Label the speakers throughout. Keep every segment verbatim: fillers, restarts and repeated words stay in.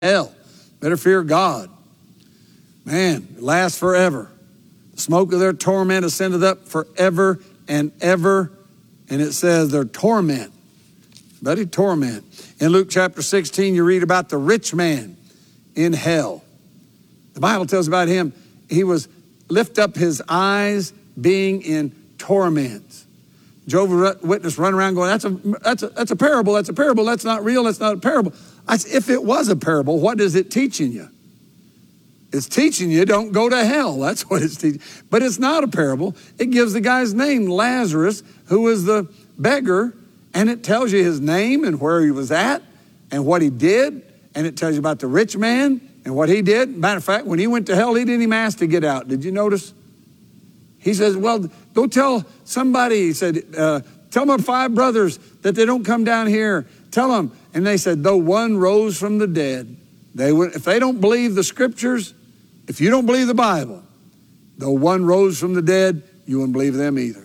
Speaker 1: hell. Better fear God. Man, it lasts forever. The smoke of their torment ascended up forever and ever. And it says their torment. Buddy, torment. In Luke chapter sixteen, you read about the rich man in hell. The Bible tells about him. He was lift up his eyes being in torments. Jehovah's Witness run around going, that's a, that's a, that's a parable, that's a parable, that's not real, that's not a parable. I said, if it was a parable, what is it teaching you? It's teaching you don't go to hell. That's what it's teaching. But it's not a parable. It gives the guy's name, Lazarus, who was the beggar, and it tells you his name and where he was at and what he did, and it tells you about the rich man and what he did. Matter of fact, when he went to hell, he didn't even ask to get out. Did you notice? He says, well, go tell somebody, he said, uh, tell my five brothers that they don't come down here. Tell them. And they said, though one rose from the dead, they would, if they don't believe the scriptures, if you don't believe the Bible, though one rose from the dead, you wouldn't believe them either.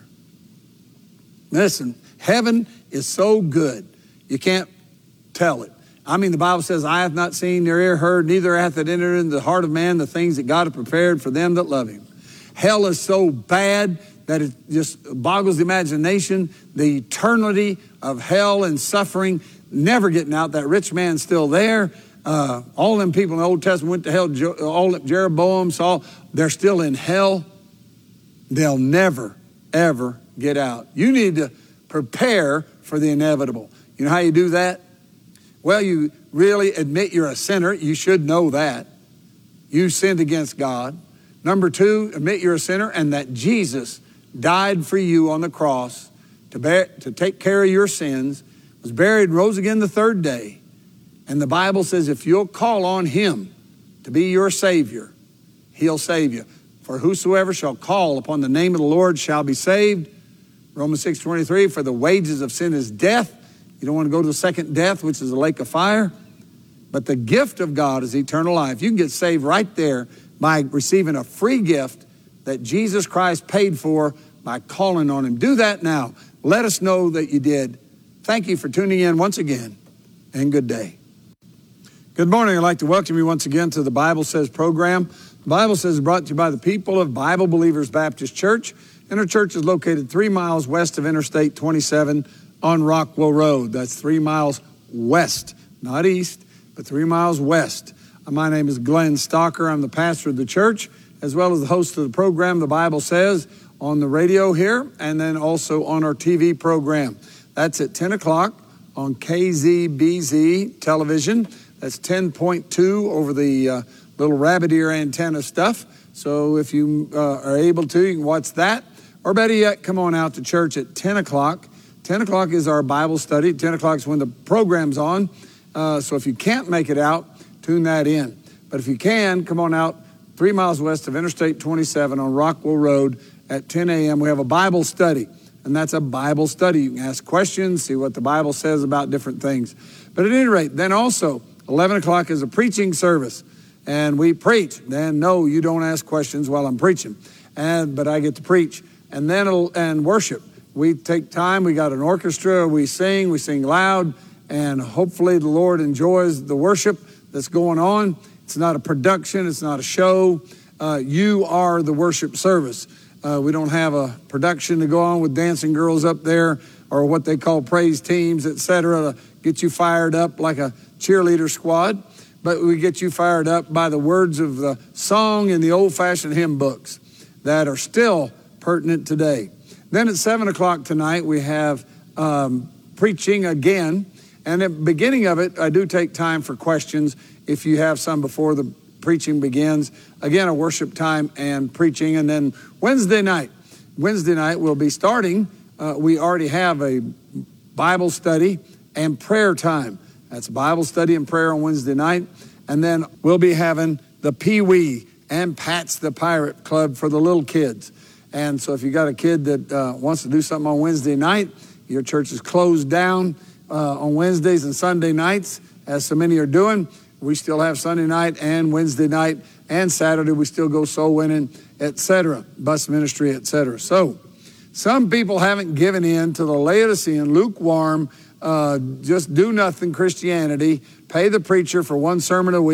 Speaker 1: Listen, heaven is so good, you can't tell it. I mean, the Bible says, I have not seen, nor ear heard, neither hath it entered into the heart of man the things that God hath prepared for them that love him. Hell is so bad that it just boggles the imagination. The eternity of hell and suffering, never getting out. That rich man's still there. Uh, all them people in the Old Testament went to hell. All Jeroboam, Saul, they're still in hell. They'll never, ever get out. You need to prepare for the inevitable. You know how you do that? Well, you really admit you're a sinner. You should know that. You sinned against God. Number two, admit you're a sinner and that Jesus died for you on the cross to bear, to take care of your sins, was buried, rose again the third day. And the Bible says if you'll call on him to be your Savior, he'll save you. For whosoever shall call upon the name of the Lord shall be saved. Romans six twenty-three, for the wages of sin is death. You don't want to go to the second death, which is the lake of fire. But the gift of God is eternal life. You can get saved right there by receiving a free gift that Jesus Christ paid for by calling on him. Do that now. Let us know that you did. Thank you for tuning in once again, and good day. Good morning. I'd like to welcome you once again to the Bible Says program. The Bible Says is brought to you by the people of Bible Believers Baptist Church, and our church is located three miles west of Interstate twenty-seven on Rockwell Road. That's three miles west, not east, but three miles west. My name is Glenn Stalker. I'm the pastor of the church, as well as the host of the program, The Bible Says, on the radio here, and then also on our T V program. That's at ten o'clock on K Z B Z television. That's ten point two over the uh, little rabbit ear antenna stuff. So if you uh, are able to, you can watch that. Or better yet, come on out to church at ten o'clock. ten o'clock is our Bible study. ten o'clock is when the program's on. Uh, so if you can't make it out, tune that in. But if you can, come on out three miles west of Interstate twenty-seven on Rockwell Road at ten a.m. We have a Bible study, and that's a Bible study. You can ask questions, see what the Bible says about different things. But at any rate, then also eleven o'clock is a preaching service, and we preach. Then no, you don't ask questions while I'm preaching, and but I get to preach. And then it'll, and worship. We take time. We got an orchestra. We sing. We sing loud, and hopefully the Lord enjoys the worship that's going on. It's not a production. It's not a show. Uh, you are the worship service. Uh, we don't have a production to go on with dancing girls up there or what they call praise teams, et cetera, to get you fired up like a cheerleader squad. But we get you fired up by the words of the song in the old-fashioned hymn books that are still pertinent today. Then at seven o'clock tonight, we have um, preaching again. And at the beginning of it, I do take time for questions if you have some before the preaching begins. Again, a worship time and preaching. And then Wednesday night, Wednesday night we'll be starting. Uh, we already have a Bible study and prayer time. That's Bible study and prayer on Wednesday night. And then we'll be having the Pee Wee and Pat's the Pirate Club for the little kids. And so if you got a kid that uh, wants to do something on Wednesday night, your church is closed down uh, on Wednesdays and Sunday nights, as so many are doing. We still have Sunday night and Wednesday night and Saturday. We still go soul winning, et cetera, bus ministry, et cetera. So some people haven't given in to the Laodicean, lukewarm, uh, just do nothing Christianity, pay the preacher for one sermon a week.